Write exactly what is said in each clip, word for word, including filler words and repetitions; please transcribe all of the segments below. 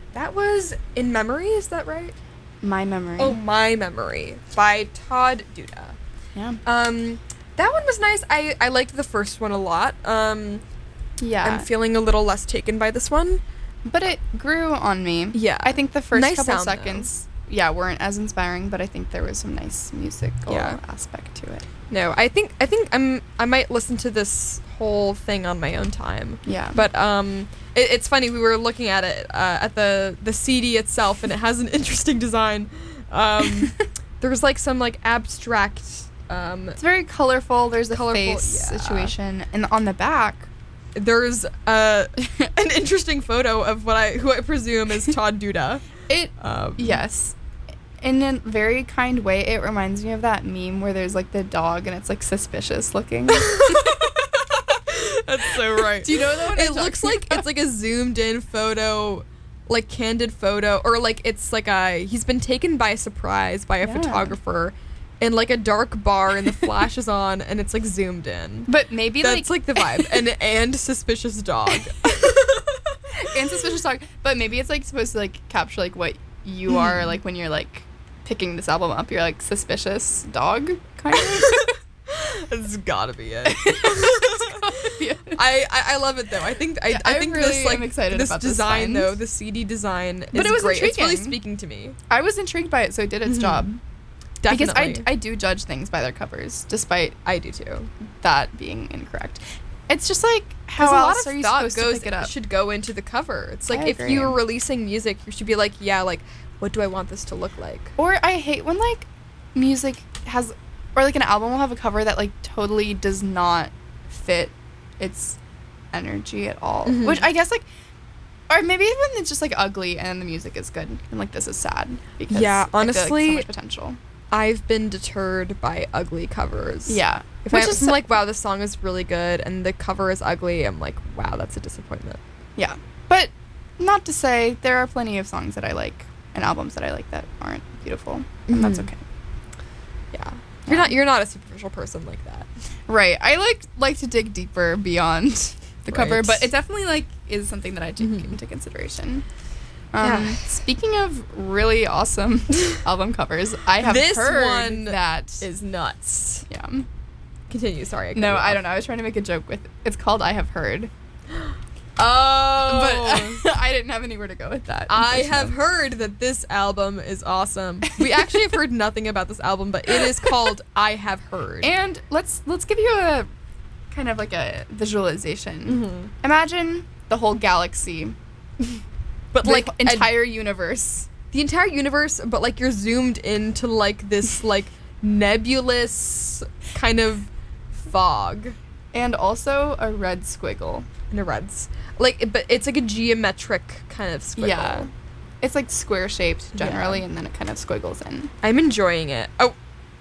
That was In Memory, is that right? My Memory. Oh, My Memory by Todd Duda. Yeah. Um, that one was nice. I, I liked the first one a lot. Um, Yeah. I'm feeling a little less taken by this one. But it grew on me. Yeah. I think the first Nice couple sound, though. seconds, yeah, weren't as inspiring, but I think there was some nice musical Yeah. aspect to it. No, I think I think I'm I might listen to this whole thing on my own time. Yeah. But um, it, it's funny. We were looking at it uh, at the the C D itself, and it has an interesting design. Um, there's like some like abstract. Um, It's very colorful. There's a Colorful, face yeah. situation, and on the back, there's uh, an interesting photo of what I who I presume is Todd Duda. it Um, yes, in a very kind way, it reminds me of that meme where there's like the dog and it's like suspicious looking. That's so right. Do you know that one? It looks like it's like a zoomed in photo, like candid photo, or like it's like a he's been taken by surprise by a Yeah. photographer in like a dark bar and the flash is on and it's like zoomed in. But maybe That's like like, the vibe. And and suspicious dog. and suspicious dog. But maybe it's like supposed to like capture like what you are like when you're like picking this album up. You're like suspicious dog kind of. It's gotta be it. Yeah. I, I I love it though. I think I, Yeah, I I think really this like am excited this about this design find. though, the C D design But is it was great. It's really intriguing. speaking to me. I was intrigued by it, so it did its Mhm. job. Definitely. Because I, I do judge things by their covers, despite I do too. that being incorrect. It's just like how Because a lot else of are you thought supposed to goes pick it up? should go into the cover. It's like I if agree. you were releasing music, you should be like, yeah, like what do I want this to look like? Or I hate when like music has, or like an album will have a cover that like totally does not fit its energy at all. Mhm. Which I guess like, or maybe when it's just like ugly and the music is good and like this is sad because Yeah, I feel like honestly, so much potential. I've been deterred by ugly covers. Yeah, If which I'm is like, wow, this song is really good, and the cover is ugly, I'm like, wow, that's a disappointment. yeah, but not to say there are plenty of songs that I like and albums that I like that aren't beautiful, and that's Mhm. okay. Yeah, you're Yeah. not you're not a superficial person like that. Right. I like like to dig deeper beyond the cover, Right. but it definitely like is something that I take Mhm. into consideration. Um, Yeah. Speaking of really awesome album covers, I have This heard one that Is nuts. yeah. Continue. Sorry. I cut No, you I off. don't know. I was trying to make a joke with it's called I Have Heard, Oh. but I didn't have anywhere to go with that. I have unfortunately. heard that this album is awesome. We actually have heard nothing about this album, but it is called I Have Heard. And let's let's give you a kind of like a visualization. Mhm. Imagine the whole galaxy, But the like whole a- entire universe. the entire universe, but like you're zoomed into like this like nebulous kind of fog And also a red squiggle. in the reds. Like, but it's like a geometric kind of squiggle. Yeah. It's like square shaped generally, Yeah. and then it kind of squiggles in. I'm enjoying it. Oh.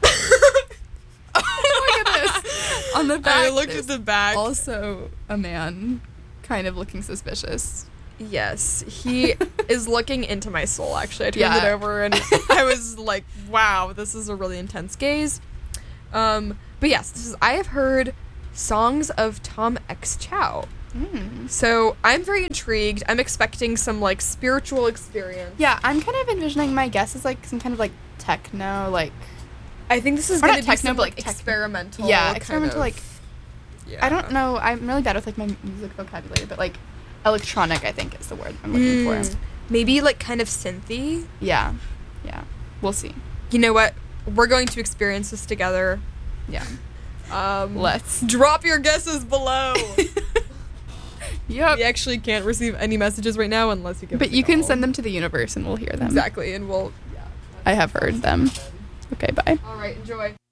Oh my goodness. On the back, I looked there's at the back. also a man kind of looking suspicious. Yes, he is looking into my soul, actually. I turned Yeah. it over and I was like, wow, this is a really intense gaze. Um, but yes, this is I have heard songs of Tom X Chow. Mm. So I'm very intrigued. I'm expecting some like spiritual experience. Yeah, I'm kind of envisioning my guess is like some kind of like techno, like I think this is Or going not to be techno, some but, like like, tech- experimental. yeah, kind experimental of- like Yeah. I don't know. I'm really bad with like my music vocabulary, but like electronic, I think is the word I'm looking Mm, for. maybe like kind of synthy. Yeah, yeah. We'll see. You know what? We're going to experience this together. Yeah. Um, Let's. drop your guesses below. Yep. We actually can't receive any messages right now unless you give. But us a you can call. send them to the universe and we'll hear them. Exactly, and we'll. Yeah. I have heard them. Okay, bye. All right. Enjoy.